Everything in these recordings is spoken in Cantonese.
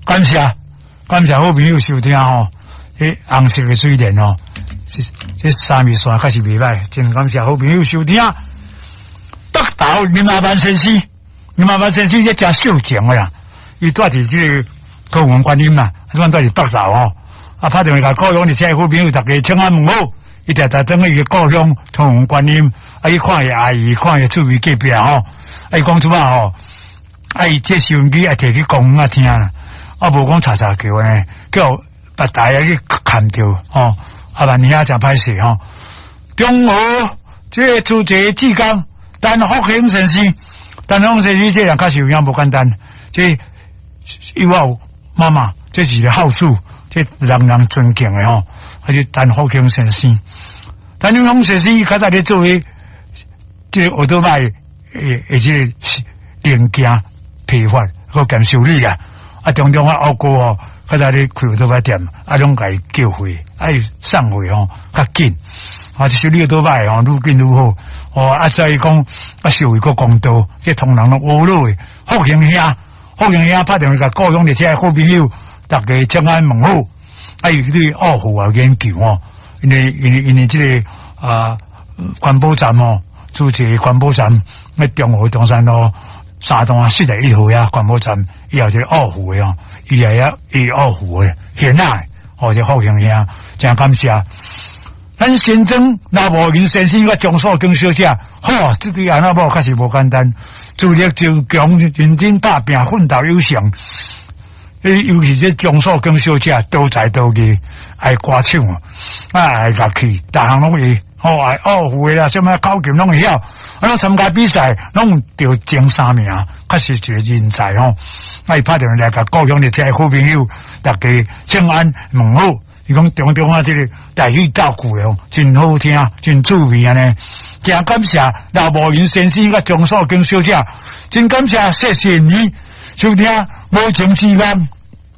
感谢好朋友收听吼，红色的水莲吼，这三味线确实袂歹，真感谢好朋友收听。北投林阿曼先生，这真秀情的啦，伊住伫这个高雄观音啦，住伫北投吼，拍电话甲故乡的这好朋友，大家请安问好，伊常常等伊个故乡高雄观音，伊看伊阿姨，看伊厝边隔壁吼，伊讲出啊吼，伊这收音机摕去公园听啦。无讲查查叫呢，叫别大家去看着吼，万年啊真歹势吼。中和这个主席志刚，陈福兴先生，这人确实有影无简单，这又有妈妈，这是个好处，这人尊敬的吼。还是陈福兴先生，陈福兴先生较早咧做迄这奥多麦这个零件批发和检修理啦。中奥哥哦，较早咧开奥多麦店，拢甲伊叫回，伊送回吼较紧，这修理奥多麦吼愈紧愈好。再讲社会个公道，这通人拢学落诶。福兴兄拍电话甲故乡的这好朋友，大家请安问好。伊对奥户啊研究哦，因为这个环保站哦，主持环保站，中和中山路3段41号呀，环保站。伊有一个奥户的哦，伊也有奥户的现在这福兴兄，真感谢。咱先生那无云先生个江素根小姐，这对安那某确实无简单，自力就强，认真打拼，奋斗有成。尤其这江素根小姐多才多艺，爱歌唱爱乐器，逐项拢会。爱奥户的啦，什么口琴拢会晓，拢参加比赛，拢得前3名，确实一个人才吼。伊拍电话来甲故乡的这好朋友，大家请安问好。伊讲中这个台语照顾的真好听，真趣味安尼。真感谢刘慕云先生甲江素根小姐，真感谢谢谢你收听无情之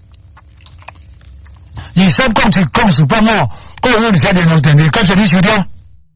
间。23讲7讲10分哦，各位你才联络电话，感谢你收听。